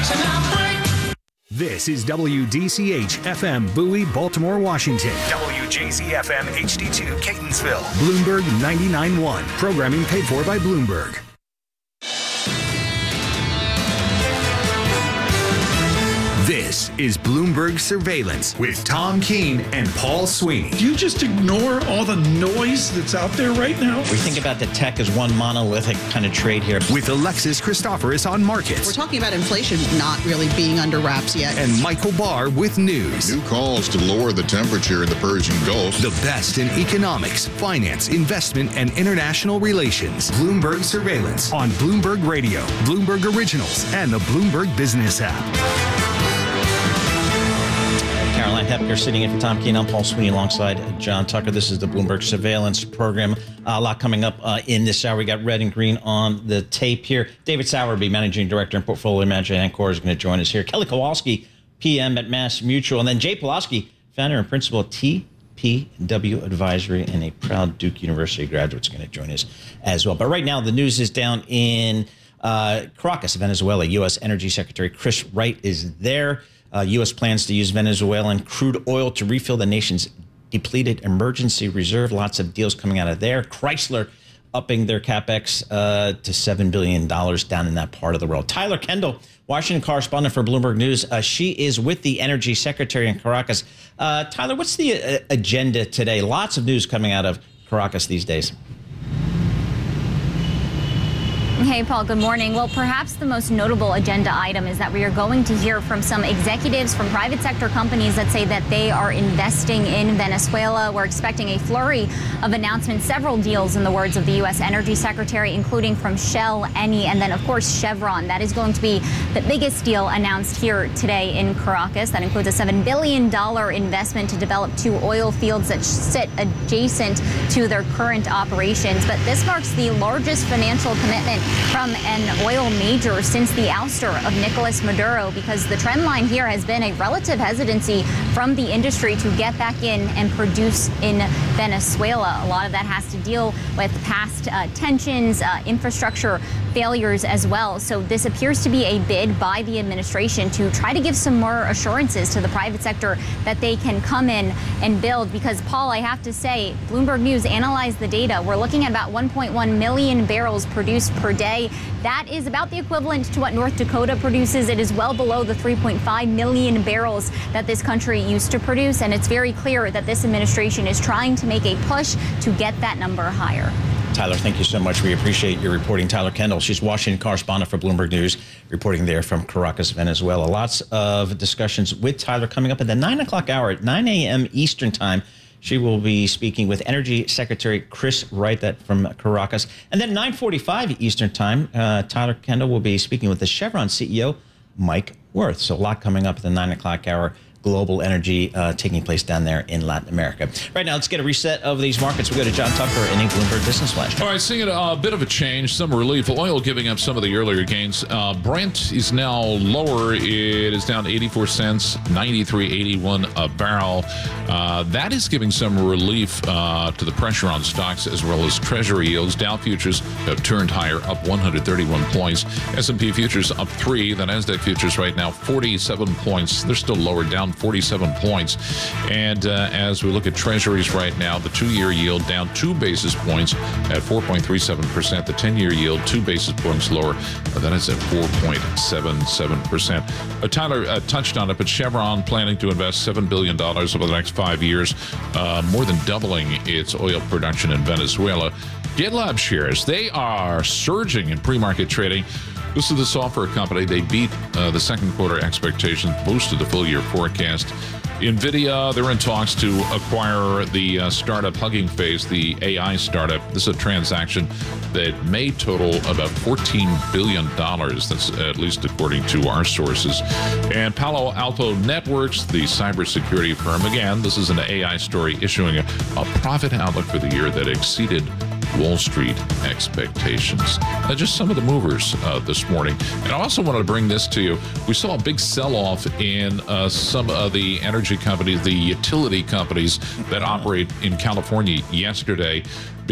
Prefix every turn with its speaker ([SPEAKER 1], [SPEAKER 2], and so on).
[SPEAKER 1] This is WDCH FM Bowie, Baltimore, Washington. WJZ FM HD2 Catonsville. Bloomberg 99.1. Programming paid for by Bloomberg. This is Bloomberg Surveillance with Tom Keene and Paul Sweeney.
[SPEAKER 2] Do you just ignore all the noise that's out there right now?
[SPEAKER 3] We think about the tech as one monolithic kind of trade here.
[SPEAKER 1] With Alexis Christoforous on markets.
[SPEAKER 4] We're talking about inflation not really being under wraps yet.
[SPEAKER 1] And Michael Barr with news.
[SPEAKER 5] New calls to lower the temperature in the Persian Gulf.
[SPEAKER 1] The best in economics, finance, investment, and international relations. Bloomberg Surveillance on Bloomberg Radio, Bloomberg Originals, and the Bloomberg Business app.
[SPEAKER 3] Caroline Hepker sitting in for Tom Keene. I'm Paul Sweeney alongside John Tucker. This is the Bloomberg Surveillance Program. A lot coming up in this hour. We got red and green on the tape here. David Sowerby, Managing Director and Portfolio Manager at Ancor, is going to join us here. Kelly Kowalski, PM at Mass Mutual. And then Jay Pulaski, Founder and Principal at TPW Advisory and a proud Duke University graduate, is going to join us as well. But right now, the news is down in Caracas, Venezuela. U.S. Energy Secretary Chris Wright is there. U.S. plans to use Venezuelan crude oil to refill the nation's depleted emergency reserve. Lots of deals coming out of there. Chrysler upping their CapEx to $7 billion down in that part of the world. Tyler Kendall, Washington correspondent for Bloomberg News. She is with the Energy Secretary in Caracas. Tyler, what's the agenda today? Lots of news coming out of Caracas these days.
[SPEAKER 6] Hey, Paul, good morning. Well, perhaps the most notable agenda item is that we are going to hear from some executives from private sector companies that say that they are investing in Venezuela. We're expecting a flurry of announcements, several deals in the words of the U.S. Energy Secretary, including from Shell, Eni, and then, of course, Chevron. That is going to be the biggest deal announced here today in Caracas. That includes a $7 billion investment to develop 2 oil fields that sit adjacent to their current operations. But this marks the largest financial commitment from an oil major since the ouster of Nicolas Maduro, because the trend line here has been a relative hesitancy from the industry to get back in and produce in Venezuela. A lot of that has to deal with past tensions, infrastructure failures as well. So this appears to be a bid by the administration to try to give some more assurances to the private sector that they can come in and build. Because, Paul, I have to say, Bloomberg News analyzed the data. We're looking at about 1.1 million barrels produced per day. That is about the equivalent to what North Dakota produces. It is well below the 3.5 million barrels that this country used to produce. And it's very clear that this administration is trying to make a push to get that number higher.
[SPEAKER 3] Tyler, thank you so much. We appreciate your reporting. Tyler Kendall, she's Washington correspondent for Bloomberg News, reporting there from Caracas, Venezuela. Lots of discussions with Tyler coming up at the 9 o'clock hour at 9 a.m. Eastern time. She will be speaking with Energy Secretary Chris Wright from Caracas. And then 9:45 Eastern time, Tyler Kendall will be speaking with the Chevron CEO, Mike Wirth. So a lot coming up at the 9 o'clock hour. Global energy taking place down there in Latin America. Right now, let's get a reset of these markets. We go to John Tucker in a Bloomberg Business Flash.
[SPEAKER 7] All right, seeing a bit of a change, some relief. Oil giving up some of the earlier gains. Brent is now lower. It is down 84 cents, 93.81 a barrel. That is giving some relief to the pressure on stocks as well as Treasury yields. Dow futures have turned higher, up 131 points. S&P futures up 3. The Nasdaq futures right now 47 points. They're still lower, down 47 points. And as we look at treasuries right now, the 2-year yield down 2 basis points at 4.37%. The 10-year yield 2 basis points lower. That is at 4.77%. Tyler touched on it, but Chevron planning to invest $7 billion over the next 5 years, more than doubling its oil production in Venezuela. GitLab shares, they are surging in pre-market trading. This is the software company. They beat the second quarter expectations, boosted the full year forecast. NVIDIA, they're in talks to acquire the startup Hugging Face, the AI startup. This is a transaction that may total about $14 billion. That's at least according to our sources. And Palo Alto Networks, the cybersecurity firm, again, this is an AI story, issuing a profit outlook for the year that exceeded Wall Street expectations. Just some of the movers this morning. And I also wanted to bring this to you. We saw a big sell-off in some of the energy companies, the utility companies that operate in California yesterday.